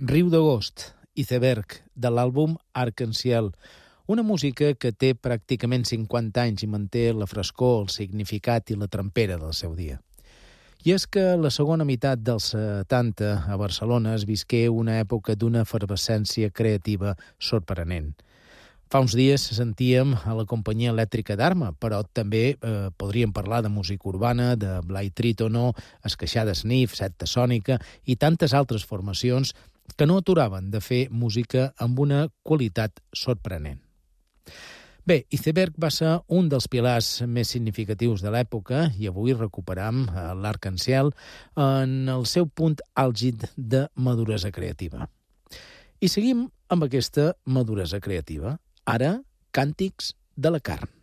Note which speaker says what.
Speaker 1: Riu d'agost, Iceberg, de l'àlbum Arc-en-Ciel. Una música que té pràcticament 50 anys i manté la frescor, el significat i la trempera del seu dia. I és que la segona meitat dels 70 a Barcelona es visqué una època d'una efervescència creativa sorprenent. Fa uns dies sentíem a la companyia elèctrica d'Arma, però també podríem parlar de música urbana, de Blai Trítono, Esqueixada Sniff, Secta Sònica i tantes altres formacions que no aturaven de fer música amb una qualitat sorprenent. Bé, Iceberg va ser un dels pilars més significatius de l'època i avui recuperam l'Arc-en-Ciel en el seu punt àlgid de maduresa creativa. I seguim amb aquesta maduresa creativa. Ara, Càntics de la carn.